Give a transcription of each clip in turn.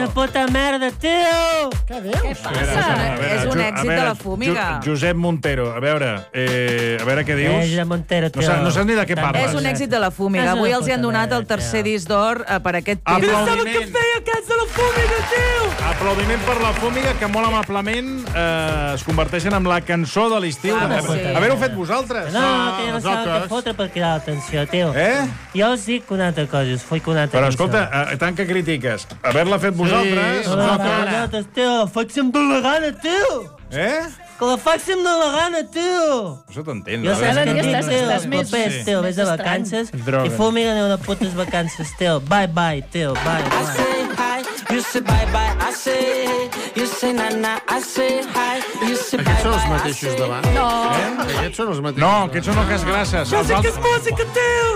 puta merda, tio! Què dius? Què passa? És un èxit de la Fúmiga. Josep Montero, a veure què dius. Josep Montero, tio. No saps ni de què parles. És un èxit de la Fúmiga. Avui els hi han donat el tercer disc d'or per aquest tema. Aplaudiment. Què feia aquests de la Fúmiga, tio? Aplaudiment per la Fúmiga, que molt amablement es converteixen en la cançó de l'estiu. Haver-ho fet vosaltres. No, que no saben què fotre per cridar l'atenció, tio. Jo us dic una altra cosa, us faig una altra Però cançó. escolta, tant que critiques, haver-la fet vosaltres... Nosaltres, tio, faig sempre la gana, tio! Que la faig sempre la gana, tio! Això t'entens. Jo saps que estàs més... papers, tio, vés de vacances i Fúmiga aneu de putes vacances, tio. Bye, bye, tio, bye, bye. You say bye-bye, I say hey. You say na-na, I say hi. You say bye-bye, Aquests són els mateixos davant? No. Aquests són els mateixos. No, aquests són el Cas Grasses. Jo sé que és música, tio!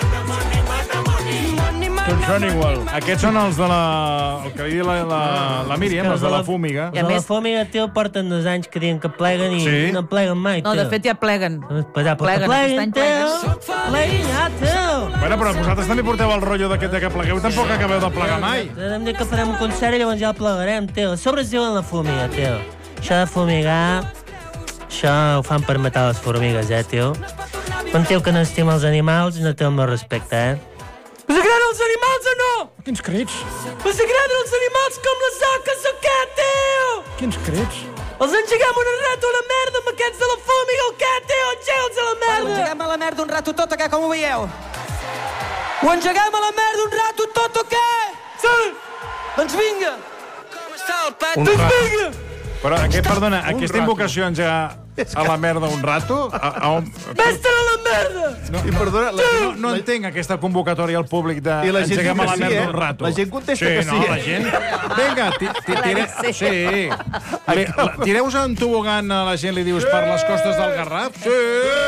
Tots són igual. Aquests són els de el que li diu la Míriam, els de la Fúmiga. I a més, la Fúmiga, tio, porten 2 anys que diuen que pleguen i no pleguen mai, tio. No, de fet ja pleguen. Pleguen, tio! Pleguen ja, tio! Bueno, però vosaltres també porteu el rotllo d'aquest que plegueu. Tampoc acabeu de plegar mai. Hem dit que farem un concert i llavors ja el plegarem, tio. A sobre es diuen la Fúmiga, tio. Això de fumigar... Això ho fan per matar les formigues, tio. Un tio que no estima els animals no té el meu respecte, Us agraden els animals o no? Quins crits? Us agraden els animals com les oques o què, tio? Quins crits? Els engeguem un rato a la merda amb aquests de la Fúmiga o què, tio? Engega'ls a la merda! Engeguem a la merda un rato tot, o què? Com ho veieu? Ho engeguem a la merda un rato tot, o què? Sí! Doncs vinga! Com està el pet? Doncs vinga! Però, perdona, aquesta invocació engegar a la merda un rato... Vés-te'n a la merda! I perdona... No entenc aquesta convocatòria al públic de I la gent engeguem a la diu que sí, merda un rato. La gent contesta que sí, no, la gent... Vinga, sí. Tireu-vos en tobogan a la gent, li dius, per les costes del Garraf? Sí!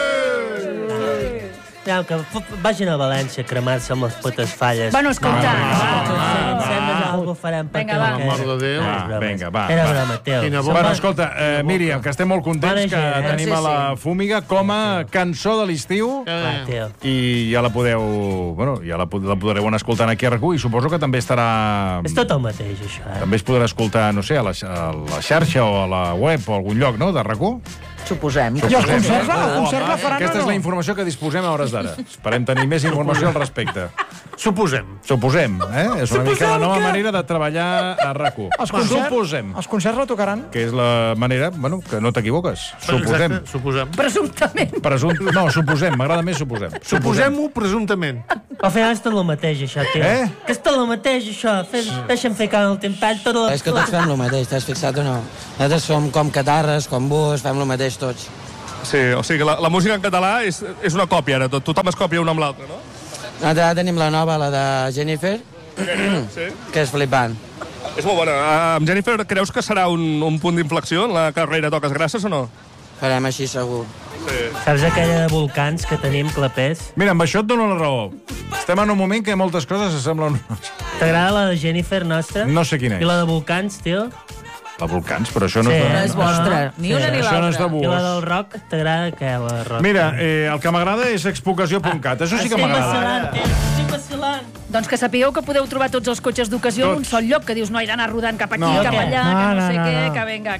Ja, que vagin a València a cremar-se amb les putes falles. Bueno, escolta. Algo farem per Vinga, va. Mare de Déu. Vinga, va. Era broma, tio. Bueno, escolta, Míriam, que estem molt contents que tenim a la Fúmiga com a cançó de l'estiu Va, tio. i ja la podeu... Bueno, ja la podreu anar escoltant aquí a RAC1 i suposo que també estarà... És tot el mateix, això, També es podrà escoltar, no sé, a la xarxa o a la web o a algun lloc, no?, de RAC1. Suposem. I els concerts la faran Aquesta o és la no? informació que disposem a hores d'ara. Esperem tenir més informació al respecte. Suposem. Suposem, És una mica la nova manera de treballar a RAC1. Suposem. Els concerts la tocaran? Que és la manera, bueno, que no t'equivoques. Suposem. Exacte, suposem. Presumptament. No, suposem, m'agrada més suposem. Suposem-ho presumptament. Al final és tot el mateix, això, tio. Que és tot el mateix, això. Deixa'm fer cada últim tall, tot el... És que tots fem el mateix, t'has fixat o no? Nosaltres som com catarres, com bus, fem el mateix tots. Sí, o sigui, la música en català és una còpia ara tot. Tothom es còpia una amb l'altra, no? Nosaltres tenim la nova, la de Jennifer, Sí. que és flipant. És molt bona. Amb Jennifer, creus que serà un punt d'inflexió en la carrera Toques Grasses o no? Farem així segur. Saps aquella de volcans que tenim, clapers? Mira, amb això et dono la raó. Estem en un moment que moltes coses s'assemblen... T'agrada la de Jennifer nostra? No sé quina és. I la de volcans, tio? La Volcans, però això no Sí, és No és vostra, ni una ni Això no és de l'altra. I la bus. del rock, t'agrada què, la del rock? Mira, el que m'agrada és expocació.cat. Això sí que m'agrada. Estic vacilant. Doncs que sapigueu que podeu trobar tots els cotxes d'ocasió en un sol lloc, que dius, no, he d'anar rodant cap aquí, No. cap allà, No, que no sé no, què, no. que venga,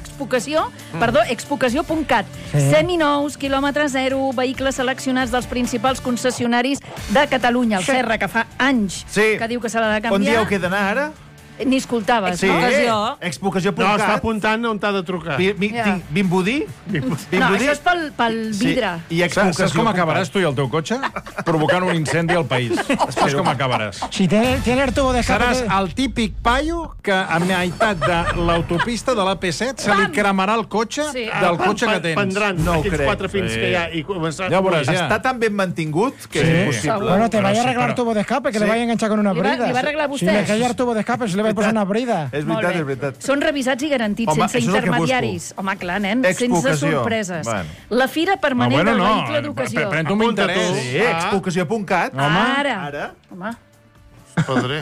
expocació.cat. Seminous, quilòmetre zero, vehicles seleccionats dels principals concessionaris de Catalunya. El Serra, que fa anys que diu que se l'ha de canviar. On dieu que he d'anar ara? Ni escoltaves, Sí. no? Expocació.cat. No, està apuntant on t'ha de trucar. Ja. Bimbudí? No, això és pel vidre. I Saps com acabaràs tu i el teu cotxe? Provocant un incendi al país. Saps com acabaràs? Si tiene el tubo de escape... Seràs el típic paio que a meitat de l'autopista de l'AP7 se li cremarà el cotxe Sí. del cotxe que tens. Prendran No ho aquells crec. 4 fins que hi ha i començaran... Ja ho veuràs, ja. Està tan ben mantingut que és impossible. Bueno, te vaya a sí, arreglar però- el tubo de escape, que le vaya a enganchar con una Li va- brida. li va arreglar vostè? Si le cae el tubo de escape, se le va a posar una brida. És Molt veritat, bé. és veritat. Són revisats i garantits, Home, sense això és el que intermediaris. Home, clar, nen, sense Expocació. sorpreses. Bueno. La fira permanent bueno, del no. vehicle d'ocasió. Pren-t'ho amb Apunta interès. tu. Sí, expocació.cat. Ara. Ara. Home. Padre.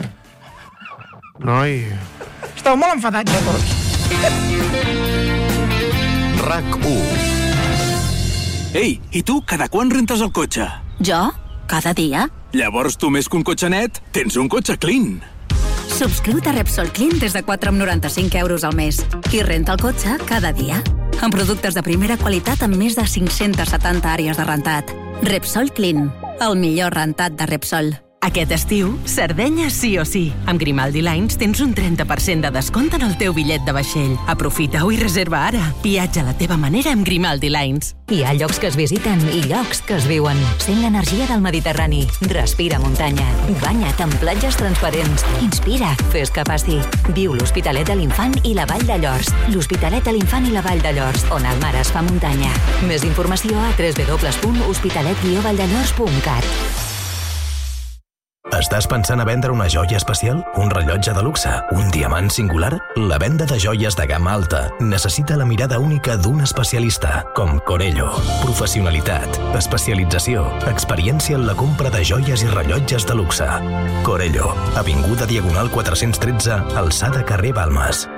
Noi... Esteu molt enfadats, ja tots. RAC1. Ei, i tu, cada quan rentes el cotxe? Jo? Cada dia? Llavors tu més que un cotxe net, tens un cotxe clean. Subscriu-te a Repsol Clean des de 4,95 € al mes i renta el cotxe cada dia. Amb productes de primera qualitat amb més de 570 àrees de rentat. Repsol Clean, el millor rentat de Repsol. Aquest estiu, Sardenya sí o sí. Amb Grimaldi Lines tens un 30% de descompte en el teu bitllet de vaixell. Aprofita-ho i reserva ara. Viatja a la teva manera amb Grimaldi Lines. Hi ha llocs que es visiten i llocs que es viuen. Sent l'energia del Mediterrani. Respira muntanya. Banya't en platges transparents. Inspira. Fes que passi. Viu l'Hospitalet de l'Infant i la Vall de Llors. L'Hospitalet de l'Infant i la Vall de Llors, on el mar es fa muntanya. Més informació a www.hospitalet-valldellors.cat. Estàs pensant a vendre una joia especial? Un rellotge de luxe? Un diamant singular? La venda de joies de gamma alta necessita la mirada única d'un especialista, com Corello. Professionalitat, especialització, experiència en la compra de joies i rellotges de luxe. Corello, avinguda Diagonal 413, alçada carrer Balmes.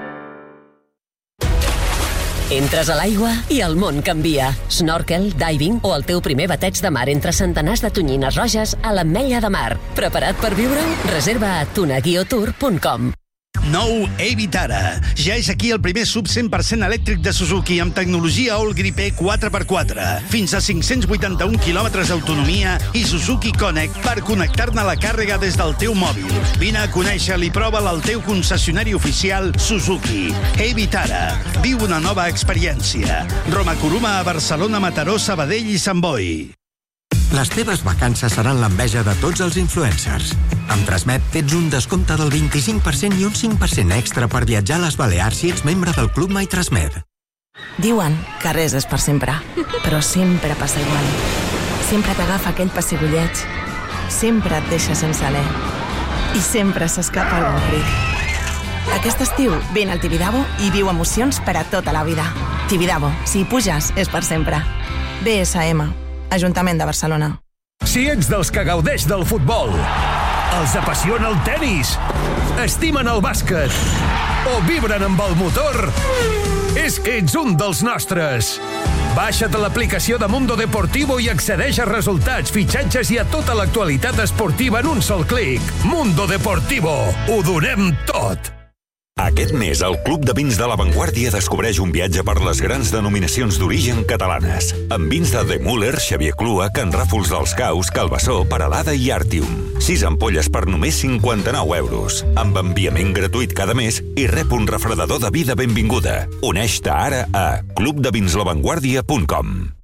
Entres a l'aigua i el món canvia. Snorkel, diving o el teu primer bateig de mar entre centenars de tonyines roges a l'Ametlla de Mar. Preparat per viure-ho? Reserva a tunaguiotour.com. Nou Evitara. Ja és aquí el primer sub 100% elèctric de Suzuki amb tecnologia All Grip E 4x4. Fins a 581 quilòmetres d'autonomia i Suzuki Connect per connectar-ne la càrrega des del teu mòbil. Vine a conèixer-lo i prova'l al teu concessionari oficial Suzuki. Evitara. Viu una nova experiència. Roma Coruma a Barcelona, Mataró, Sabadell i Sant Boi. Les teves vacances seran l'enveja de tots els influencers. Amb Transmet tens un descompte del 25% i un 5% extra per viatjar a les Balears si ets membre del Club My Transmet. Diuen que res és per sempre, però sempre passa igual. Sempre t'agafa aquell pessigolleig, sempre et deixa sense alè i sempre s'escapa algun crit. Aquest estiu vine al Tibidabo i viu emocions per a tota la vida. Tibidabo, si hi puges, és per sempre. BSM, Ajuntament de Barcelona. Si ets dels que gaudeix del futbol, els apassiona el tenis, estimen el bàsquet o vibren amb el motor, és que ets un dels nostres. Baixa't l'aplicació de Mundo Deportivo i accedeix a resultats, fitxatges i a tota l'actualitat esportiva en un sol clic. Mundo Deportivo. Ho donem tot. Aquest mes, el Club de Vins de La Vanguardia descobreix un viatge per les grans denominacions d'origen catalanes. Amb vins de Müller, Xavier Clua, Can Ràfols dels Caus, Calbasó, Peralada i Artium. 6 ampolles per només 59 €. Amb enviament gratuït cada mes i rep un refredador de vida benvinguda. Uneix-te ara a clubdevinslavanguardia.com.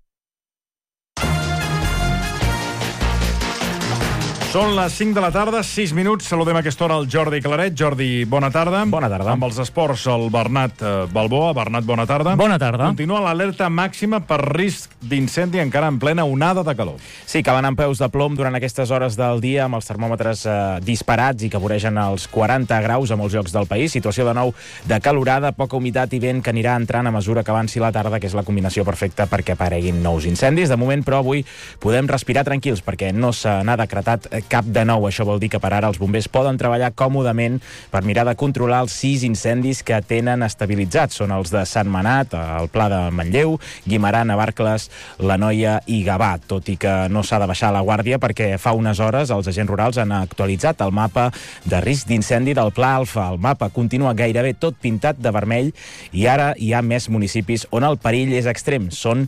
Són les 5 de la tarda, 6 minuts. Saludem a aquesta hora el Jordi Claret. Jordi, bona tarda. Bona tarda. Amb els esports, el Bernat Balboa. Bernat, bona tarda. Bona tarda. Continua l'alerta màxima per risc d'incendi encara en plena onada de calor. Sí, que van amb peus de plom durant aquestes hores del dia amb els termòmetres disparats i que voregen els 40 graus a molts llocs del país. Situació de nou de calorada, poca humitat i vent que anirà entrant a mesura que avanci la tarda, que és la combinació perfecta perquè apareguin nous incendis. De moment, però, avui podem respirar tranquils perquè no se n'ha decretat cap de nou. Això vol dir que per ara els bombers poden treballar còmodament per mirar de controlar els 6 incendis que tenen estabilitzats. Són els de Sant Manat, el Pla de Manlleu, Guimerà, Navarcles, La Noia i Gavà, tot i que no s'ha de baixar la guàrdia perquè fa unes hores els agents rurals han actualitzat el mapa de risc d'incendi del Pla Alfa. El mapa continua gairebé tot pintat de vermell i ara hi ha més municipis on el perill és extrem. Són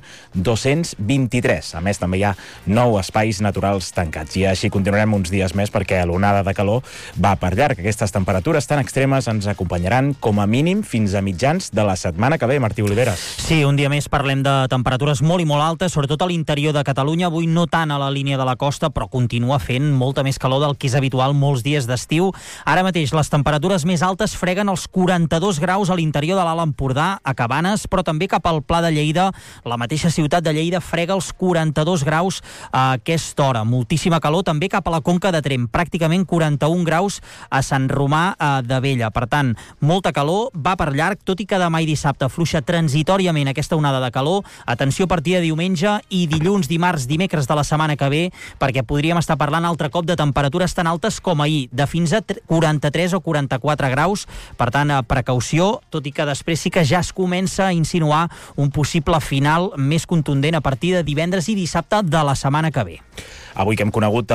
223. A més, també hi ha 9 espais naturals tancats. I així continuarem uns dies més perquè l'onada de calor va per llarg. Aquestes temperatures tan extremes ens acompanyaran com a mínim fins a mitjans de la setmana que ve. Martí Oliveres. Sí, un dia més parlem de temperatures molt i molt altes, sobretot a l'interior de Catalunya. Avui no tant a la línia de la costa, però continua fent molta més calor del que és habitual molts dies d'estiu. Ara mateix les temperatures més altes freguen els 42 graus a l'interior de l'Alt Empordà, a Cabanes, però també cap al Pla de Lleida. La mateixa ciutat de Lleida frega els 42 graus a aquesta hora. Moltíssima calor també cap a la Conca de Tremp, pràcticament 41 graus a Sant Romà de Vella. Per tant, molta calor, va per llarg, tot i que demà i dissabte afluixa transitòriament aquesta onada de calor. Atenció a partir de diumenge i dilluns, dimarts, dimecres de la setmana que ve, perquè podríem estar parlant altre cop de temperatures tan altes com ahir, de fins a 43 o 44 graus. Per tant, precaució, tot i que després sí que ja es comença a insinuar un possible final més contundent a partir de divendres i dissabte de la setmana que ve. Avui que hem conegut el nou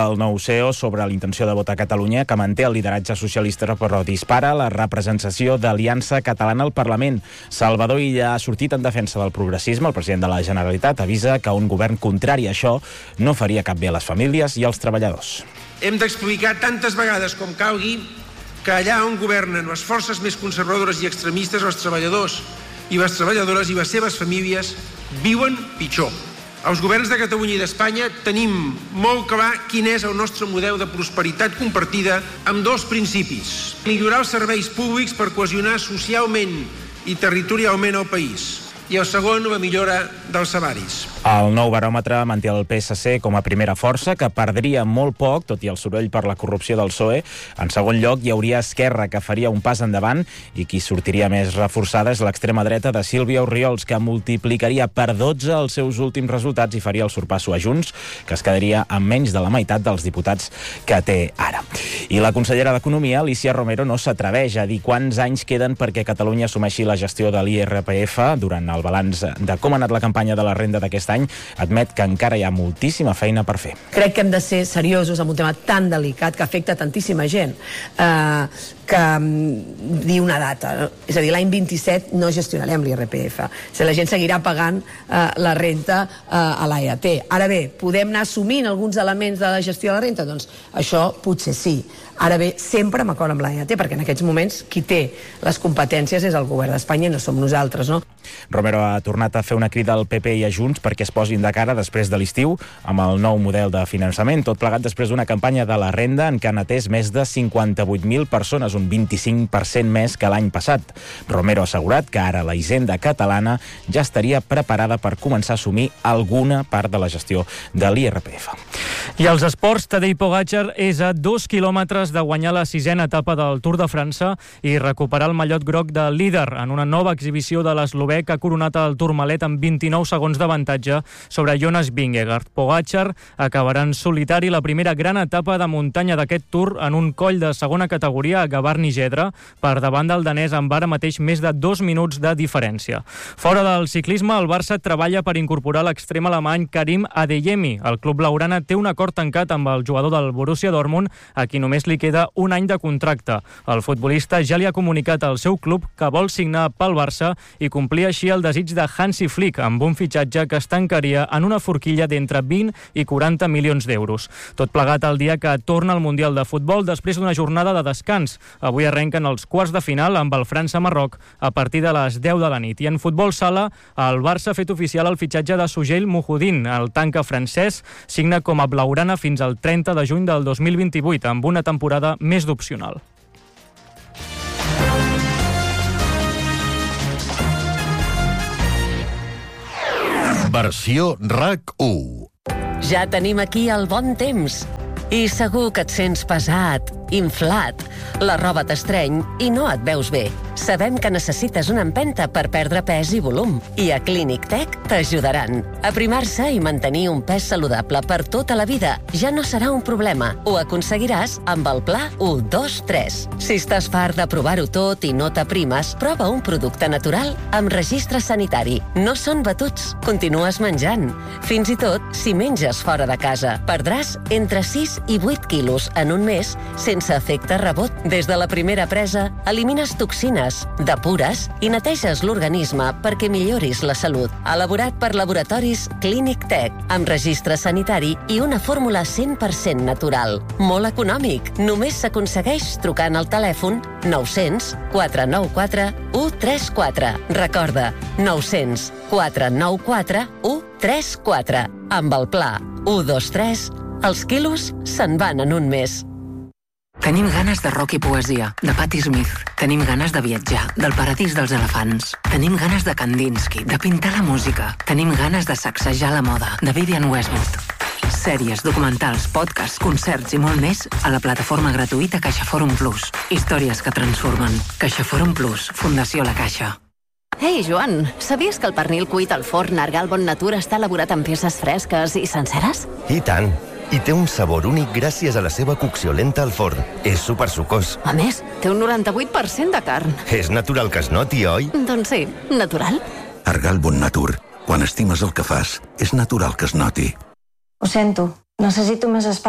CEO sobre la intenció de vot a Catalunya, que manté el lideratge socialista però dispara la representació d'Aliança Catalana al Parlament. Salvador Illa ha sortit en defensa del progressisme. El president de la Generalitat avisa que un govern contrari a això no faria cap bé a les famílies i als treballadors. Hem d'explicar tantes vegades com calgui que allà on governen les forces més conservadores i extremistes, els treballadors i les treballadores i les seves famílies viuen pitjor. Els governs de Catalunya i d'Espanya tenim molt clar quin és el nostre model de prosperitat compartida amb dos principis. Millorar els serveis públics per cohesionar socialment i territorialment el país. I el segon, la millora dels salaris. El nou baròmetre manté el PSC com a primera força, que perdria molt poc, tot i el soroll per la corrupció del PSOE. En segon lloc, hi hauria Esquerra, que faria un pas endavant, i qui sortiria més reforçada és l'extrema dreta de Sílvia Orriols, que multiplicaria per 12 els seus últims resultats i faria el sorpasso a Junts, que es quedaria amb menys de la meitat dels diputats que té ara. I la consellera d'Economia, Alícia Romero, no s'atreveix a dir quants anys queden perquè Catalunya assumeixi la gestió de l'IRPF. Durant el balanç de com ha anat la campanya de la renda d'aquest any, admet que encara hi ha moltíssima feina per fer. Crec que hem de ser seriosos amb un tema tan delicat que afecta tantíssima gent, que dir una data, no? És a dir, l'any 27 no gestionarem l'IRPF. La gent seguirà pagant la renta a l'AET. Ara bé, podem anar assumint alguns elements de la gestió de la renta? Doncs això potser sí. Ara bé, sempre amb acord amb l'AET, perquè en aquests moments qui té les competències és el govern d'Espanya i no som nosaltres, no? Romero ha tornat a fer una crida al PP i a Junts perquè es posin de cara després de l'estiu amb el nou model de finançament, tot plegat després d'una campanya de la renda en què han atès més de 58.000 persones, un 25% més que l'any passat. Romero ha assegurat que ara la Hisenda catalana ja estaria preparada per començar a assumir alguna part de la gestió de l'IRPF. I als esports, Tadej Pogačar és a 2 quilòmetres de guanyar la 6a etapa del Tour de França i recuperar el mallot groc de líder en una nova exhibició de l'eslovè que ha coronat el Tourmalet amb 29 segons d'avantatge sobre Jonas Vingegaard. Pogačar acabarà en solitari la primera gran etapa de muntanya d'aquest Tour en un coll de segona categoria a Gavarni-Gedre, per davant del danès amb ara mateix més de 2 minuts de diferència. Fora del ciclisme, el Barça treballa per incorporar l'extrem alemany Karim Adeyemi. El club blaugrana té un acord tancat amb el jugador del Borussia Dortmund, a qui només li queda un any de contracte. El futbolista ja li ha comunicat al seu club que vol signar pel Barça i complir així el desig de Hansi Flick amb un fitxatge que es tancaria en una forquilla d'entre 20 i 40 milions d'euros. Tot plegat el dia que torna al Mundial de Futbol després d'una jornada de descans. Avui arrenquen els quarts de final amb el França-Marroc a partir de les 10 de la nit. I en futbol sala, el Barça ha fet oficial el fitxatge de Sougel Mouhoudine. El tanca francès signa com a blaugrana fins al 30 de juny del 2028, amb una temporada més d'opcional. Versió RAC1. Ja tenim aquí el bon temps. I segur que et sents pesat, inflat, la roba t'estreny i no et veus bé. Sabem que necessites una empenta per perdre pes i volum. I a Clínic Tec t'ajudaran. Aprimar-se i mantenir un pes saludable per tota la vida ja no serà un problema. Ho aconseguiràs amb el pla 1-2-3. Si estàs fart de provar-ho tot i no t'aprimes, prova un producte natural amb registre sanitari. No són batuts. Continues menjant. Fins i tot, si menges fora de casa, perdràs entre 6 i 8 quilos en un mes sense efecte rebot. Des de la primera presa, elimines toxines, depures i neteges l'organisme perquè milloris la salut. Elaborat per laboratoris Clínic Tec, amb registre sanitari i una fórmula 100% natural. Molt econòmic. Només s'aconsegueix trucant al telèfon 900 494 134. Recorda, 900 494 134. Amb el pla 1-2-3, els quilos se'n van en un mes. Tenim ganes de rock i poesia, de Patti Smith. Tenim ganes de viatjar, del paradís dels elefants. Tenim ganes de Kandinsky, de pintar la música. Tenim ganes de sacsejar la moda, de Vivienne Westwood. Sèries, documentals, podcasts, concerts i molt més a la plataforma gratuïta CaixaForum Plus. Històries que transformen. CaixaForum Plus, Fundació La Caixa. Ei, Joan, sabies que el pernil cuit al forn Argal Bon Natura està elaborat amb peces fresques i senceres? I tant! I té un sabor únic gràcies a la seva cocció lenta al forn. És supersucós. A més, té un 98% de carn. És natural que es noti, oi? Doncs sí, natural. Argal Bon Natur. Quan estimes el que fas, és natural que es noti. Ho sento, necessito més espai.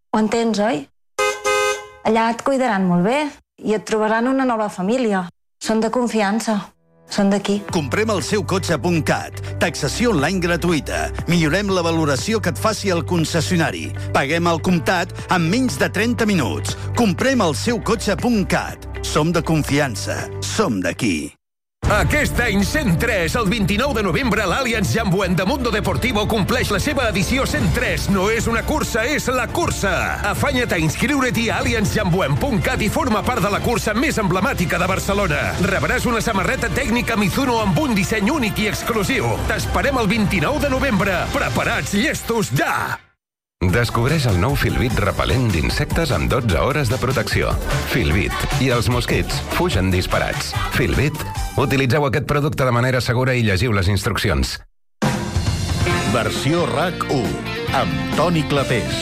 Ho entens, oi? Allà et cuidaran molt bé i et trobaran una nova família. Són de confiança. Són d'aquí. Comprem el seu cotxe.cat. Taxació online gratuïta. Millorem la valoració que et faci el concessionari. Paguem al comptat en menys de 30 minuts. Comprem el seu cotxe.cat. Som de confiança. Som d'aquí. Aquest any 103, el 29 de novembre, l'Allianz Jambuend de Mundo Deportivo compleix la seva edició 103. No és una cursa, és la cursa. Afanya't a inscriure-t'hi a allianzjambuend.cat i forma part de la cursa més emblemàtica de Barcelona. Rebràs una samarreta tècnica Mizuno amb un disseny únic i exclusiu. T'esperem el 29 de novembre. Preparats, llestos, ja! Descobreix el nou Filbit repel·lent d'insectes amb 12 hores de protecció. Filbit. I els mosquits fugen disparats. Filbit. Utilitzeu aquest producte de manera segura i llegiu les instruccions. Versió RAC1 amb Toni Clapés.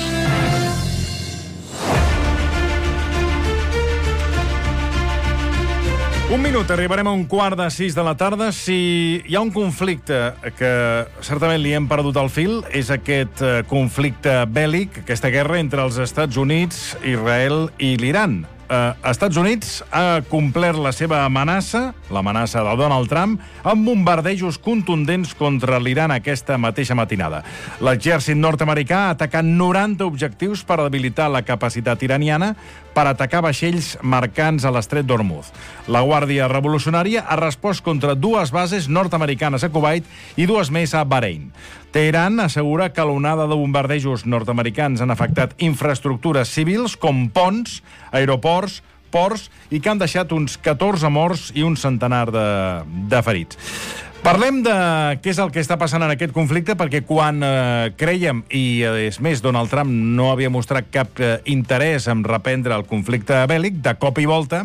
Un minut, arribarem a 5:15 de la tarda. Si hi ha un conflicte que certament li hem perdut el fil, és aquest conflicte bèl·lic, aquesta guerra entre els Estats Units, Israel i l'Iran. Estats Units ha complert la seva amenaça, l'amenaça de Donald Trump, amb bombardejos contundents contra l'Iran aquesta mateixa matinada. L'exèrcit nord-americà ha atacat 90 objectius per debilitar la capacitat iraniana per atacar vaixells mercants a l'estret d'Hormuz. La Guàrdia Revolucionària ha respost contra 2 bases nord-americanes a Kuwait i 2 més a Bahrein. Teheran assegura que l'onada de bombardejos nord-americans han afectat infraestructures civils com ponts, aeroports, ports i que han deixat uns 14 morts i un centenar de ferits. Parlem de què és el que està passant en aquest conflicte, perquè quan creiem, i és més, Donald Trump no havia mostrat cap interès en reprendre el conflicte bèl·lic, de cop i volta,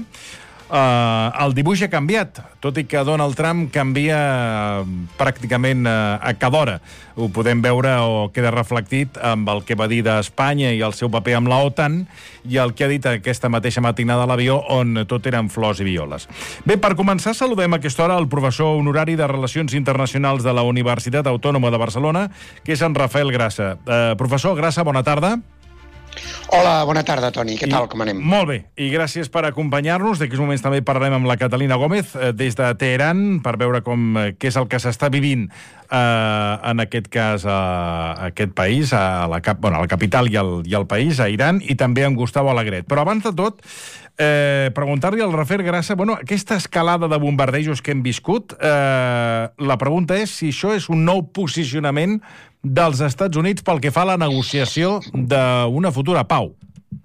el dibuix ha canviat, tot i que Donald Trump canvia pràcticament a cada hora. Ho podem veure o queda reflectit amb el que va dir d'Espanya i el seu paper amb la OTAN i el que ha dit aquesta mateixa matinada a l'avió on tot eren flors i violes. Bé, per començar, saludem a aquesta hora el professor honorari de Relacions Internacionals de la Universitat Autònoma de Barcelona, que és en Rafael Grassa. Professor Grassa, bona tarda. Hola, bona tarda, Toni. Què tal, com anem? Molt bé, i gràcies per acompanyar-nos. D'aquí uns moments també parlarem amb la Catalina Gómez des de Teheran per veure què és el que s'està vivint en aquest cas a aquest país, a la capital i al país, a Iran, i també amb Gustavo Alegret. Però abans de tot, preguntar-li al Rafael Grassa, aquesta escalada de bombardejos que hem viscut, la pregunta és si això és un nou posicionament dels Estats Units pel que fa a la negociació d'una futura pau.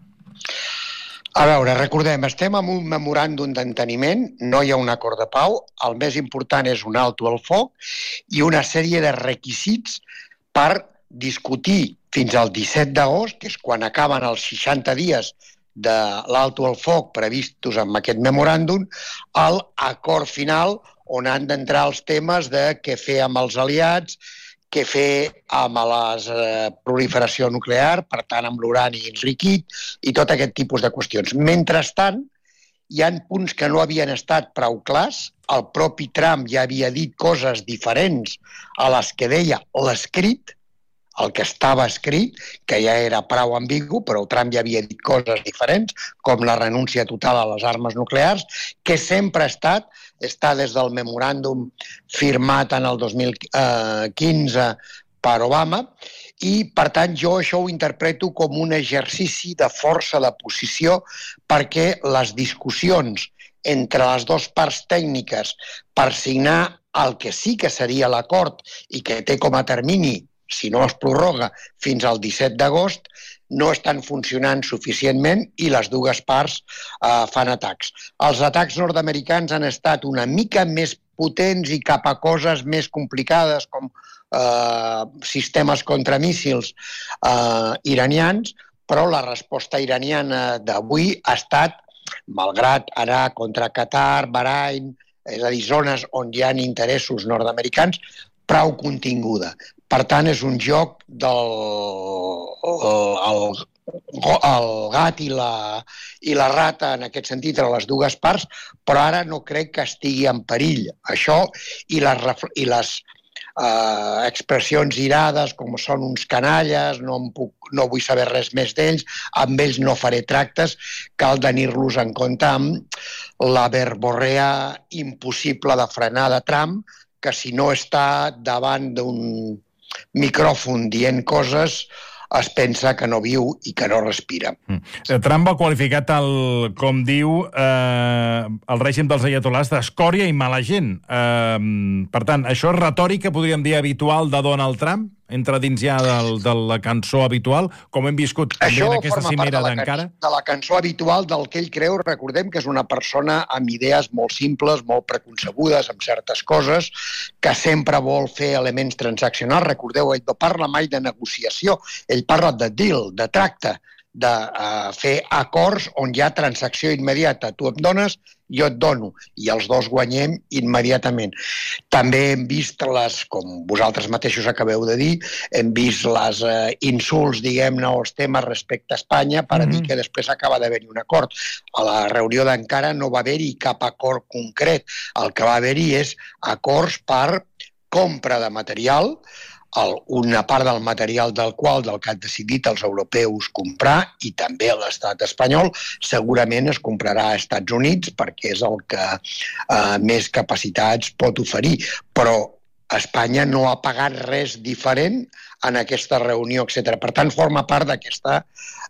A veure, recordem, estem amb un memoràndum d'enteniment, no hi ha un acord de pau, el més important és un alto al foc i una sèrie de requisits per discutir fins al 17 d'agost, que és quan acaben els 60 dies de l'alto al foc previstos amb aquest memoràndum, l'acord final on han d'entrar els temes de què fer amb els aliats, què fer amb la proliferació nuclear, per tant amb l'urani enriquit i tot aquest tipus de qüestions. Mentrestant, hi ha punts que no havien estat prou clars. El propi Trump ja havia dit coses diferents a les que deia l'escrit, el que estava escrit, que ja era prou ambigu, però Trump ja havia dit coses diferents, com la renúncia total a les armes nuclears, que sempre està des del memoràndum firmat en el 2015 per Obama, i, per tant, jo això ho interpreto com un exercici de força de posició perquè les discussions entre les dues parts tècniques per signar el que sí que seria l'acord i que té com a termini, si no es prorroga, fins al 17 d'agost, no estan funcionant suficientment i les dues parts fan atacs. Els atacs nord-americans han estat una mica més potents i cap a coses més complicades com sistemes contramíssils iranians, però la resposta iraniana d'avui ha estat, malgrat anar contra Qatar, Bahrain, és a dir, zones on hi ha interessos nord-americans, prou continguda. Per tant, és un joc del gat i la rata, en aquest sentit, a les dues parts, però ara no crec que estigui en perill això i les expressions irades com són uns canalles, no vull saber res més d'ells, amb ells no faré tractes, cal tenir-los en compte amb la verborrea impossible de frenar de Trump, que si no està davant d'un micròfon dient coses, es pensa que no viu i que no respira. Trump ha qualificat com diu, el règim dels ayatolás d'escòria i mala gent. Per tant, això és retòrica, podríem dir, habitual de Donald Trump? Entra dins ja de la cançó habitual, com hem viscut també en aquesta cimera d'Ankara? De la cançó habitual del que ell creu. Recordem que és una persona amb idees molt simples, molt preconcebudes amb certes coses, que sempre vol fer elements transaccionals. Recordeu, ell no parla mai de negociació, ell parla de deal, de tracte, de fer acords on hi ha transacció immediata. Tu em dones, jo et dono, i els dos guanyem immediatament. També hem vist com vosaltres mateixos acabeu de dir, hem vist les insults, diguem-ne, els temes respecte a Espanya per dir que després acaba d'haver-hi un acord. A la reunió d'Ankara no va haver-hi cap acord concret. El que va haver-hi és acords per compra de material, una part del material del que han decidit els europeus comprar i també l'estat espanyol segurament es comprarà als Estats Units perquè és el que més capacitats pot oferir. Però Espanya no ha pagat res diferent en aquesta reunió, etc. Per tant, forma part d'aquesta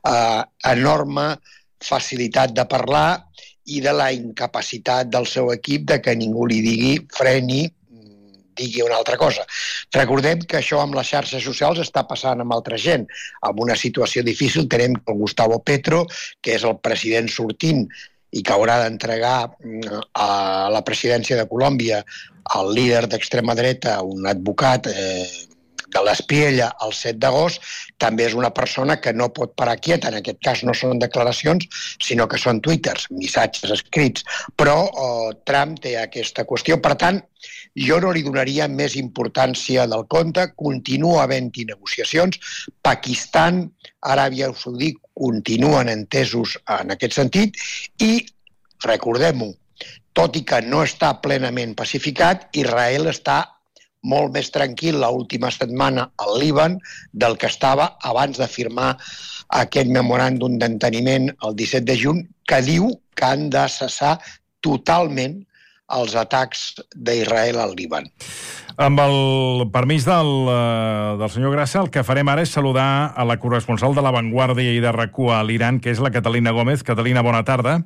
enorme facilitat de parlar i de la incapacitat del seu equip de que ningú li digui freni, digui una altra cosa. Recordem que això amb les xarxes socials està passant amb altra gent. En una situació difícil tenim el Gustavo Petro, que és el president sortint i que haurà d'entregar a la presidència de Colòmbia el líder d'extrema dreta, un advocat de l'Espiella, el 7 d'agost, també és una persona que no pot parar quieta. En aquest cas no són declaracions, sinó que són twitters, missatges escrits. Però Trump té aquesta qüestió. Per tant, jo no li donaria més importància del compte. Continua havent-hi negociacions. Pakistan, Aràbia Saudí continuen entesos en aquest sentit i, recordem-ho, tot i que no està plenament pacificat, Israel està molt més tranquil l'última setmana al Líban del que estava abans de firmar aquest memoràndum d'enteniment el 17 de juny, que diu que han de cessar totalment els atacs d'Israel al Líban. Amb el permís del senyor Grassa, el que farem ara és saludar a la corresponsal de La Vanguardia i de RAC1 a l'Iran, que és la Catalina Gómez. Catalina, bona tarda.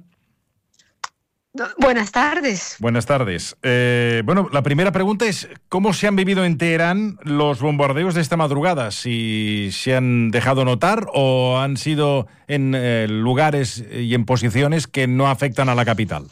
Buenas tardes. Buenas tardes. Bueno, la primera pregunta es, ¿cómo se han vivido en Teherán los bombardeos de esta madrugada? ¿Si se han dejado notar o han sido en lugares y en posiciones que no afectan a la capital?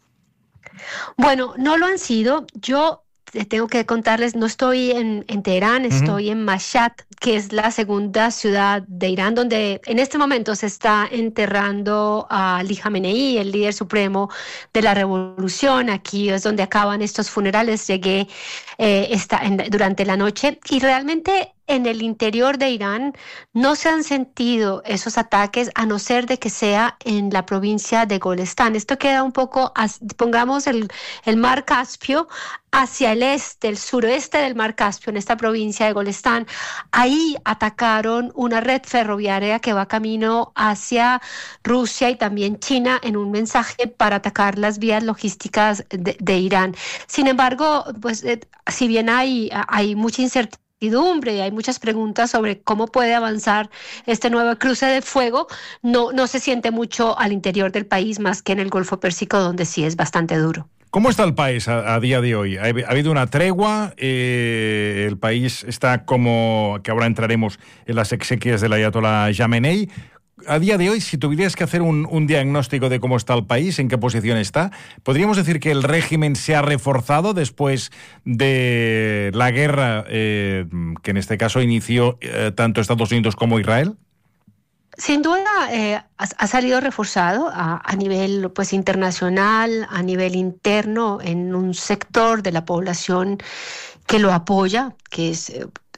Bueno, no lo han sido. Yo tengo que contarles, no estoy en Teherán, estoy en Mashhad, que es la segunda ciudad de Irán, donde en este momento se está enterrando a Ali Khamenei, el líder supremo de la revolución. Aquí es donde acaban estos funerales. Llegué durante la noche y realmente en el interior de Irán no se han sentido esos ataques, a no ser de que sea en la provincia de Golestán. Esto queda un poco, pongamos el mar Caspio hacia el este, el suroeste del mar Caspio, en esta provincia de Golestán. Ahí atacaron una red ferroviaria que va camino hacia Rusia y también China en un mensaje para atacar las vías logísticas de Irán. Sin embargo, pues si bien hay mucha incertidumbre, hay muchas preguntas sobre cómo puede avanzar este nuevo cruce de fuego, no se siente mucho al interior del país, más que en el Golfo Pérsico, donde sí es bastante duro. ¿Cómo está el país a día de hoy? ¿Ha habido una tregua? ¿El país está como que ahora entraremos en las exequias del ayatolá Khamenei? A día de hoy, si tuvieras que hacer un diagnóstico de cómo está el país, en qué posición está, ¿podríamos decir que el régimen se ha reforzado después de la guerra que en este caso inició tanto Estados Unidos como Israel? Sin duda ha salido reforzado a nivel pues internacional, a nivel interno, en un sector de la población que lo apoya, que es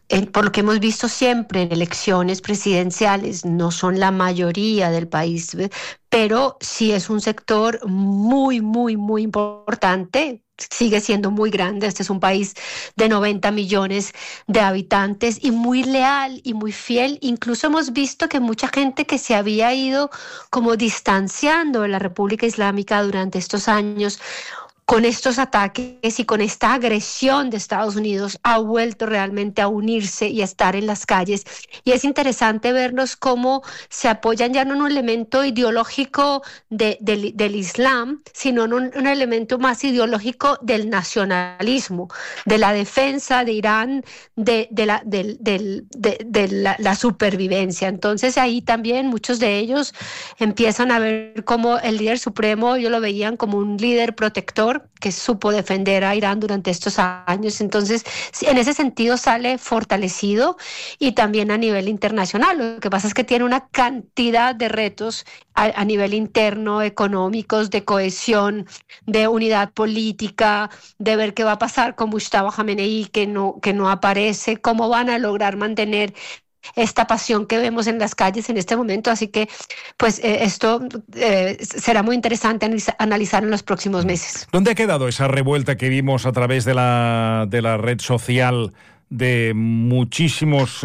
por lo que hemos visto siempre en elecciones presidenciales, no son la mayoría del país, pero sí es un sector muy, muy, muy importante. Sigue siendo muy grande. Este es un país de 90 millones de habitantes y muy leal y muy fiel. Incluso hemos visto que mucha gente que se había ido como distanciando de la República Islámica durante estos años, con estos ataques y con esta agresión de Estados Unidos, ha vuelto realmente a unirse y a estar en las calles. Y es interesante verlos cómo se apoyan ya no en un elemento ideológico del Islam, sino en un elemento más ideológico del nacionalismo, de la defensa de Irán, de la supervivencia. Entonces ahí también muchos de ellos empiezan a ver como el líder supremo, ellos lo veían como un líder protector que supo defender a Irán durante estos años. Entonces, en ese sentido sale fortalecido y también a nivel internacional. Lo que pasa es que tiene una cantidad de retos a nivel interno, económicos, de cohesión, de unidad política, de ver qué va a pasar con Mustafa Khamenei, que no aparece, cómo van a lograr mantener esta pasión que vemos en las calles en este momento. Así que pues esto será muy interesante analizar en los próximos meses. ¿Dónde ha quedado esa revuelta que vimos a través de la red social de muchísimas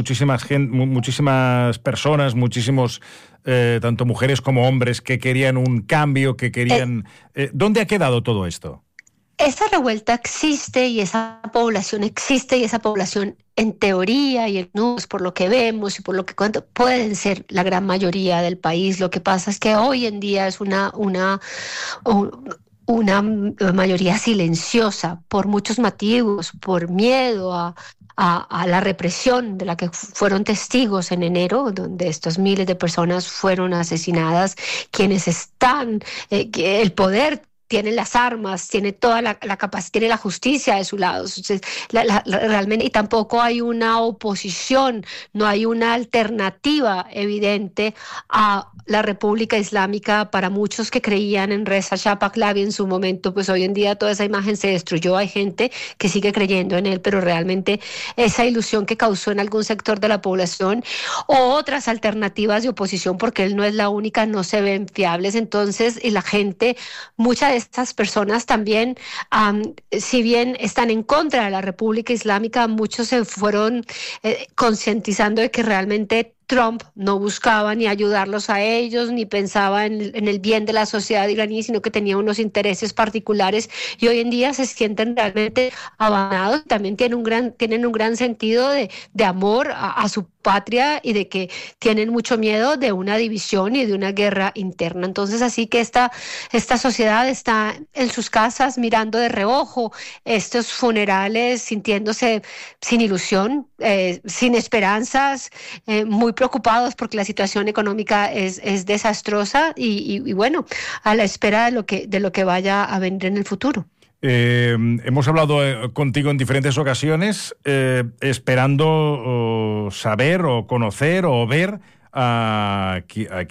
personas, muchísimos tanto mujeres como hombres que querían un cambio, que querían... ¿Dónde ha quedado todo esto? Esa revuelta existe y esa población existe, y esa población en teoría y en números, por lo que vemos y por lo que pueden ser la gran mayoría del país. Lo que pasa es que hoy en día es una mayoría silenciosa por muchos motivos, por miedo a la represión de la que fueron testigos en enero, donde estos miles de personas fueron asesinadas, quienes están, el poder tiene las armas, tiene toda la capacidad, tiene la justicia de su lado. Entonces, realmente, y tampoco hay una oposición, no hay una alternativa evidente a la República Islámica. Para muchos que creían en Reza Shah Pahlavi en su momento, pues hoy en día toda esa imagen se destruyó. Hay gente que sigue creyendo en él, pero realmente esa ilusión que causó en algún sector de la población o otras alternativas de oposición, porque él no es la única, no se ven fiables. Entonces, y la gente, muchas de estas personas también, si bien están en contra de la República Islámica, muchos se fueron concientizando de que realmente Trump no buscaba ni ayudarlos a ellos, ni pensaba en el bien de la sociedad iraní, sino que tenía unos intereses particulares, y hoy en día se sienten realmente abandonados. También tienen un gran sentido de amor a su patria, y de que tienen mucho miedo de una división y de una guerra interna. Entonces, así que esta sociedad está en sus casas mirando de reojo estos funerales, sintiéndose sin ilusión, sin esperanzas, muy preocupados porque la situación económica es desastrosa y bueno, a la espera de lo que vaya a venir en el futuro. Hemos hablado contigo en diferentes ocasiones esperando saber o conocer o ver a